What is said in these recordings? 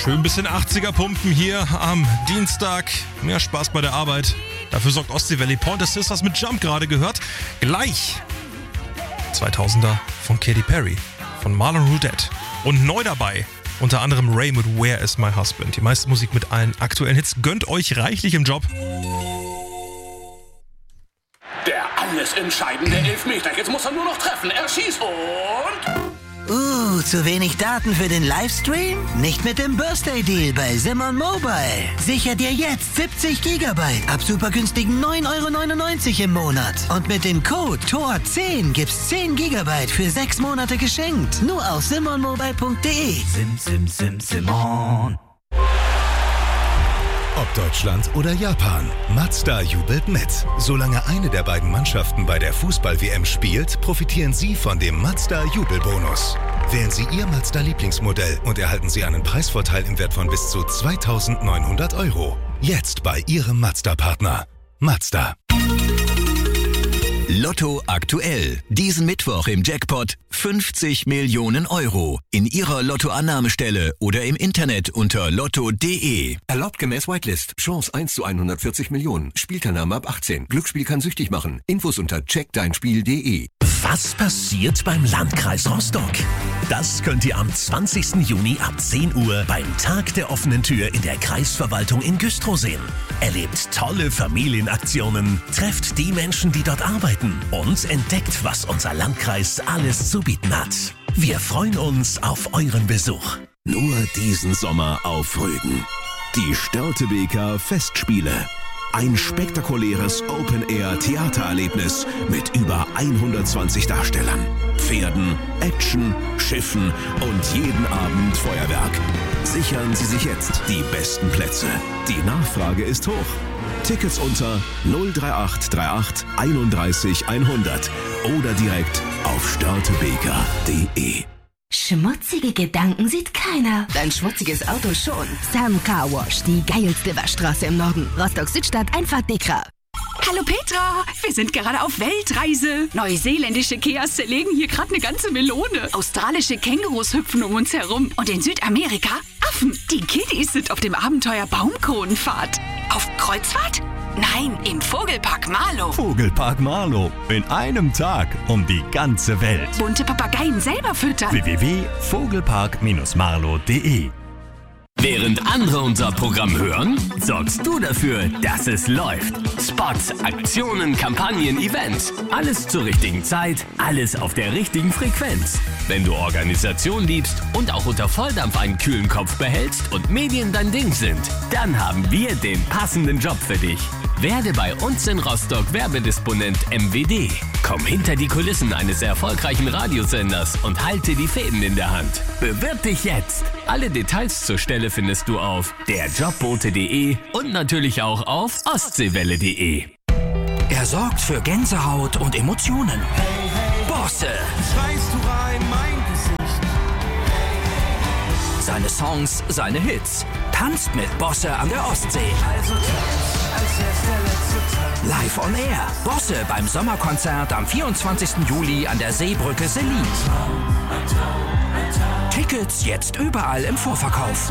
Schön ein bisschen 80er pumpen hier am Dienstag. Mehr Spaß bei der Arbeit. Dafür sorgt Ostseewelle. Pointer Sisters mit Jump gerade gehört. Gleich 2000er von Katy Perry, von Marlon Roudette. Und neu dabei, unter anderem Ray mit Where is my husband? Die meiste Musik mit allen aktuellen Hits. Gönnt euch reichlich im Job. Der alles entscheidende Elfmeter. Jetzt muss er nur noch treffen. Er schießt und... zu wenig Daten für den Livestream? Nicht mit dem Birthday Deal bei Simon Mobile. Sicher dir jetzt 70 GB ab super günstigen 9,99 € im Monat. Und mit dem Code TOR10 gibt's 10 GB für 6 Monate geschenkt. Nur auf simonmobile.de. Simon. Ob Deutschland oder Japan, Mazda jubelt mit. Solange eine der beiden Mannschaften bei der Fußball-WM spielt, profitieren Sie von dem Mazda-Jubelbonus. Wählen Sie Ihr Mazda-Lieblingsmodell und erhalten Sie einen Preisvorteil im Wert von bis zu 2.900 €. Jetzt bei Ihrem Mazda-Partner. Mazda. Lotto aktuell. Diesen Mittwoch im Jackpot 50 Millionen €. In Ihrer Lottoannahmestelle oder im Internet unter lotto.de. Erlaubt gemäß Whitelist. Chance 1 zu 140 Millionen. Spielteilnahme ab 18. Glücksspiel kann süchtig machen. Infos unter checkdeinspiel.de. Was passiert beim Landkreis Rostock? Das könnt ihr am 20. Juni ab 10 Uhr beim Tag der offenen Tür in der Kreisverwaltung in Güstrow sehen. Erlebt tolle Familienaktionen, trefft die Menschen, die dort arbeiten und entdeckt, was unser Landkreis alles zu bieten hat. Wir freuen uns auf euren Besuch. Nur diesen Sommer auf Rügen. Die Störtebeker Festspiele. Ein spektakuläres Open-Air-Theatererlebnis mit über 120 Darstellern, Pferden, Action, Schiffen und jeden Abend Feuerwerk. Sichern Sie sich jetzt die besten Plätze. Die Nachfrage ist hoch. Tickets unter 03838 31 100 oder direkt auf störtebeker.de. Schmutzige Gedanken sieht keiner. Dein schmutziges Auto schon. Sam Car Wash, die geilste Waschstraße im Norden. Rostock-Südstadt, Einfahrt Dekra. Hallo Petra, wir sind gerade auf Weltreise. Neuseeländische Keas zerlegen hier gerade eine ganze Melone. Australische Kängurus hüpfen um uns herum. Und in Südamerika Affen. Die Kiddies sind auf dem Abenteuer Baumkronenfahrt. Auf Kreuzfahrt? Nein, im Vogelpark Marlow. Vogelpark Marlow. In einem Tag um die ganze Welt. Bunte Papageien selber füttern. www.vogelpark-marlow.de. Während andere unser Programm hören, sorgst du dafür, dass es läuft. Spots, Aktionen, Kampagnen, Events. Alles zur richtigen Zeit, alles auf der richtigen Frequenz. Wenn du Organisation liebst und auch unter Volldampf einen kühlen Kopf behältst und Medien dein Ding sind, dann haben wir den passenden Job für dich. Werde bei uns in Rostock Werbedisponent MWD. Komm hinter die Kulissen eines erfolgreichen Radiosenders und halte die Fäden in der Hand. Bewirb dich jetzt. Alle Details zur Stelle findest du auf derjobbote.de und natürlich auch auf ostseewelle.de. Er sorgt für Gänsehaut und Emotionen. Bosse. Schreist du rein, mein Gesicht. Seine Songs, seine Hits. Tanzt mit Bosse an der Ostsee. Also tanz, als wär's der letzte Tag. Live on Air. Bosse beim Sommerkonzert am 24. Juli an der Seebrücke Selin. Tickets jetzt überall im Vorverkauf.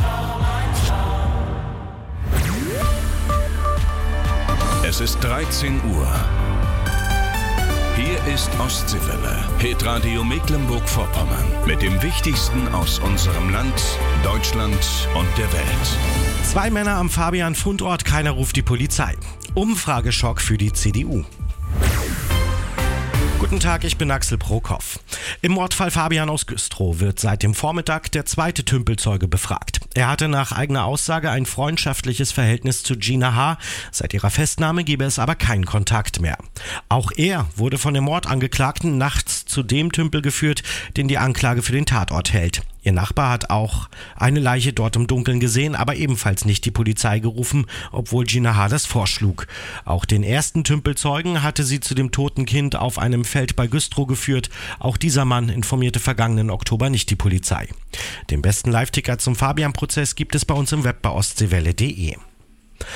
Es ist 13 Uhr. Hier ist Ostseewelle, Hitradio Mecklenburg-Vorpommern. Mit dem Wichtigsten aus unserem Land, Deutschland und der Welt. 2 Männer am Fabian-Fundort, keiner ruft die Polizei. Umfrageschock für die CDU. Guten Tag, ich bin Axel Prokhoff. Im Mordfall Fabian aus Güstrow wird seit dem Vormittag der zweite Tümpelzeuge befragt. Er hatte nach eigener Aussage ein freundschaftliches Verhältnis zu Gina H. Seit ihrer Festnahme gebe es aber keinen Kontakt mehr. Auch er wurde von dem Mordangeklagten nachts zu dem Tümpel geführt, den die Anklage für den Tatort hält. Ihr Nachbar hat auch eine Leiche dort im Dunkeln gesehen, aber ebenfalls nicht die Polizei gerufen, obwohl Gina H. das vorschlug. Auch den ersten Tümpelzeugen hatte sie zu dem toten Kind auf einem Feld bei Güstrow geführt. Auch dieser Mann informierte vergangenen Oktober nicht die Polizei. Den besten Live-Ticker zum Fabian-Prozess gibt es bei uns im Web bei ostseewelle.de.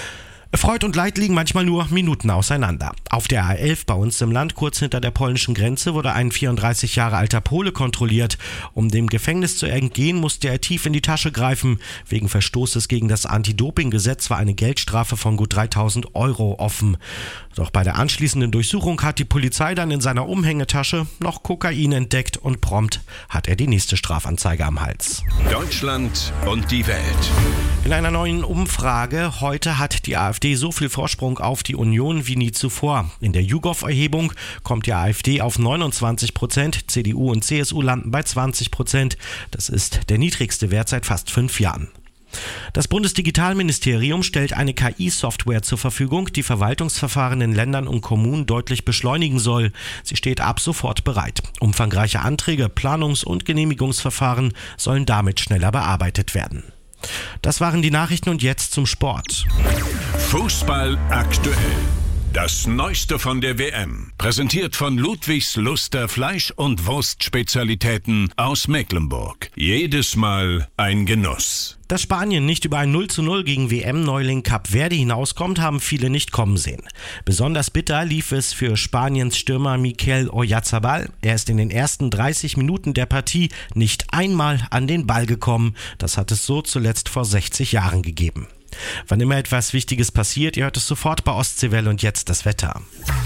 Freud und Leid liegen manchmal nur Minuten auseinander. Auf der A11 bei uns im Land, kurz hinter der polnischen Grenze, wurde ein 34 Jahre alter Pole kontrolliert. Um dem Gefängnis zu entgehen, musste er tief in die Tasche greifen. Wegen Verstoßes gegen das Anti-Doping-Gesetz war eine Geldstrafe von gut 3.000 € offen. Doch bei der anschließenden Durchsuchung hat die Polizei dann in seiner Umhängetasche noch Kokain entdeckt und prompt hat er die nächste Strafanzeige am Hals. Deutschland und die Welt. In einer neuen Umfrage heute hat die AfD so viel Vorsprung auf die Union wie nie zuvor. In der YouGov-Erhebung kommt die AfD auf 29%, CDU und CSU landen bei 20%. Das ist der niedrigste Wert seit fast 5 Jahren. Das Bundesdigitalministerium stellt eine KI-Software zur Verfügung, die Verwaltungsverfahren in Ländern und Kommunen deutlich beschleunigen soll. Sie steht ab sofort bereit. Umfangreiche Anträge, Planungs- und Genehmigungsverfahren sollen damit schneller bearbeitet werden. Das waren die Nachrichten und jetzt zum Sport. Fußball aktuell. Das Neueste von der WM. Präsentiert von Ludwigs Luster Fleisch- und Wurstspezialitäten aus Mecklenburg. Jedes Mal ein Genuss. Dass Spanien nicht über ein 0:0 gegen WM-Neuling Kap Verde hinauskommt, haben viele nicht kommen sehen. Besonders bitter lief es für Spaniens Stürmer Mikel Oyarzabal. Er ist in den ersten 30 Minuten der Partie nicht einmal an den Ball gekommen. Das hat es so zuletzt vor 60 Jahren gegeben. Wann immer etwas Wichtiges passiert, ihr hört es sofort bei Ostseewelle und jetzt das Wetter.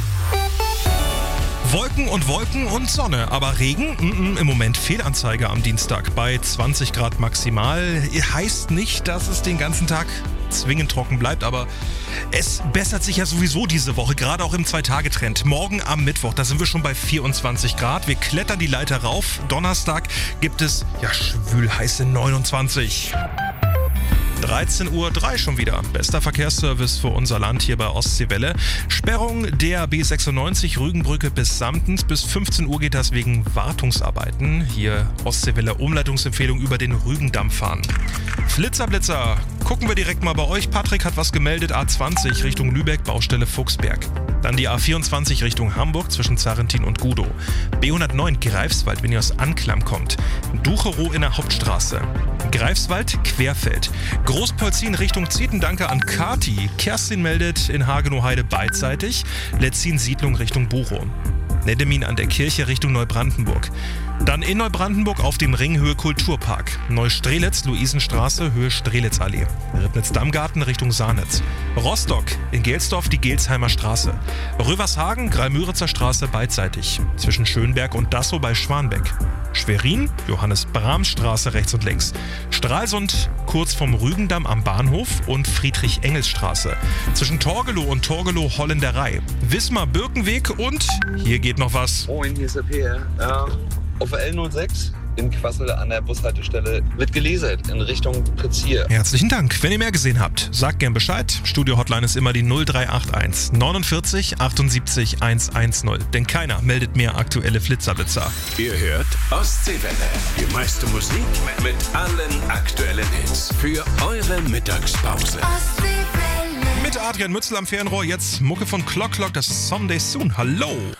Wolken und Sonne, aber Regen? Im Moment Fehlanzeige am Dienstag bei 20 Grad maximal. Heißt nicht, dass es den ganzen Tag zwingend trocken bleibt, aber es bessert sich ja sowieso diese Woche, gerade auch im 2-Tage-Trend. Morgen am Mittwoch, da sind wir schon bei 24 Grad. Wir klettern die Leiter rauf. Donnerstag gibt es schwül-heiße 29. 13:03 Uhr schon wieder. Bester Verkehrsservice für unser Land hier bei Ostseewelle. Sperrung der B96 Rügenbrücke bis Samtens. Bis 15 Uhr geht das wegen Wartungsarbeiten. Hier Ostseewelle Umleitungsempfehlung über den Rügendamm fahren. Flitzer, gucken wir direkt mal bei euch. Patrick hat was gemeldet. A20 Richtung Lübeck, Baustelle Fuchsberg. Dann die A24 Richtung Hamburg zwischen Zarentin und Gudow. B109 Greifswald, wenn ihr aus Anklam kommt. Ducherow in der Hauptstraße. Greifswald, Querfeld. Großpolzin Richtung Zieten, danke an Kati. Kerstin meldet in Hagenow-Heide beidseitig. Letzin Siedlung Richtung Buchow. Nedemin an der Kirche Richtung Neubrandenburg. Dann in Neubrandenburg auf dem Ring Höhe Kulturpark. Neustrelitz, Luisenstraße, Höhe Strelitzallee. Ribnitz-Dammgarten Richtung Saarnitz. Rostock, in Gelsdorf die Gelsheimer Straße. Rövershagen, Greil-Müritzer Straße beidseitig. Zwischen Schönberg und Dassow bei Schwanbeck. Schwerin, Johannes-Brahms-Straße rechts und links. Stralsund, kurz vom Rügendamm am Bahnhof und Friedrich-Engels-Straße. Zwischen Torgelow und Torgelow-Holländerei. Wismar-Birkenweg und hier geht noch was. Moin, hier ist der Peer. Auf der L06 in Quassel an der Bushaltestelle wird geleset in Richtung Prizier. Herzlichen Dank. Wenn ihr mehr gesehen habt, sagt gern Bescheid. Studio-Hotline ist immer die 0381 49 78 110. Denn keiner meldet mehr aktuelle Flitzerblitzer. Ihr hört Ostseewelle. Die meiste Musik mit allen aktuellen Hits. Für eure Mittagspause. Mit Adrian Mützel am Fernrohr. Jetzt Mucke von Clock, das ist Someday Soon. Hallo.